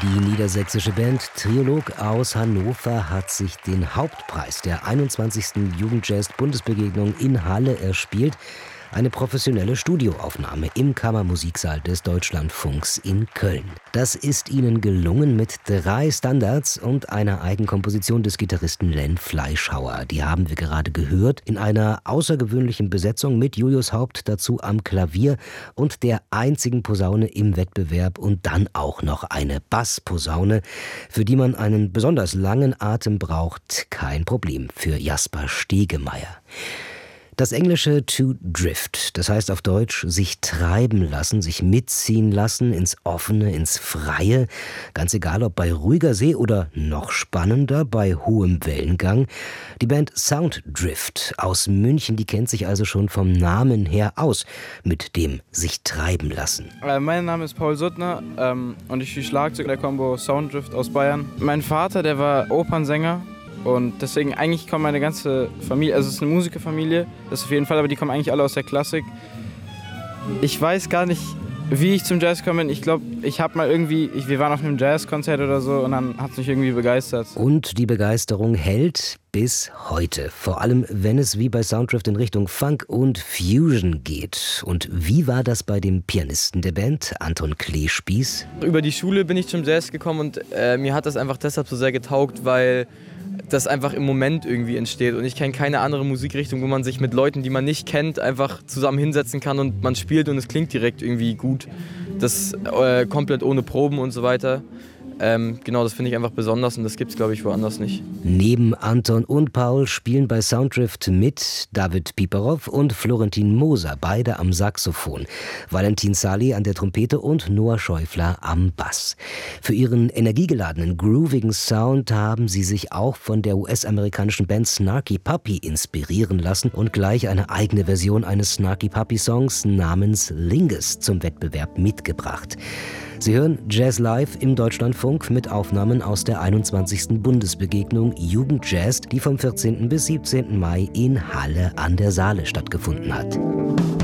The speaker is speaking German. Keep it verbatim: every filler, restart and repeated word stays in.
Die niedersächsische Band Triolog aus Hannover hat sich den Hauptpreis der einundzwanzigsten Jugendjazz-Bundesbegegnung in Halle erspielt. Eine professionelle Studioaufnahme im Kammermusiksaal des Deutschlandfunks in Köln. Das ist ihnen gelungen mit drei Standards und einer Eigenkomposition des Gitarristen Len Fleischhauer. Die haben wir gerade gehört in einer außergewöhnlichen Besetzung mit Julius Haupt dazu am Klavier und der einzigen Posaune im Wettbewerb und dann auch noch eine Bassposaune, für die man einen besonders langen Atem braucht. Kein Problem für Jasper Stegemeyer. Das englische to drift, das heißt auf Deutsch sich treiben lassen, sich mitziehen lassen ins Offene, ins Freie. Ganz egal, ob bei ruhiger See oder noch spannender, bei hohem Wellengang. Die Band Sounddrift aus München, die kennt sich also schon vom Namen her aus mit dem sich treiben lassen. Äh, mein Name ist Paul Suttner ähm, und ich spiele Schlagzeug der Combo Sounddrift aus Bayern. Mein Vater, der war Opernsänger. Und deswegen eigentlich kommt meine ganze Familie, also es ist eine Musikerfamilie, das auf jeden Fall, aber die kommen eigentlich alle aus der Klassik. Ich weiß gar nicht, wie ich zum Jazz gekommen bin. Ich glaube, ich habe mal irgendwie, ich, wir waren auf einem Jazzkonzert oder so und dann hat es mich irgendwie begeistert. Und die Begeisterung hält bis heute. Vor allem, wenn es wie bei Sounddrift in Richtung Funk und Fusion geht. Und wie war das bei dem Pianisten der Band, Anton Kleespieß? Über die Schule bin ich zum Jazz gekommen und äh, mir hat das einfach deshalb so sehr getaugt, weil das einfach im Moment irgendwie entsteht. Und ich kenne keine andere Musikrichtung, wo man sich mit Leuten, die man nicht kennt, einfach zusammen hinsetzen kann und man spielt und es klingt direkt irgendwie gut. Das äh, komplett ohne Proben und so weiter. Ähm, genau, das finde ich einfach besonders und das gibt es, glaube ich, woanders nicht. Neben Anton und Paul spielen bei Sounddrift mit David Piperow und Florentin Moser, beide am Saxophon, Valentin Sali an der Trompete und Noah Schäufler am Bass. Für ihren energiegeladenen, groovigen Sound haben sie sich auch von der U S-amerikanischen Band Snarky Puppy inspirieren lassen und gleich eine eigene Version eines Snarky Puppy-Songs namens Lingus zum Wettbewerb mitgebracht. Sie hören Jazz Live im Deutschlandfunk mit Aufnahmen aus der einundzwanzigsten Bundesbegegnung Jugendjazz, die vom vierzehnten bis siebzehnten Mai in Halle an der Saale stattgefunden hat.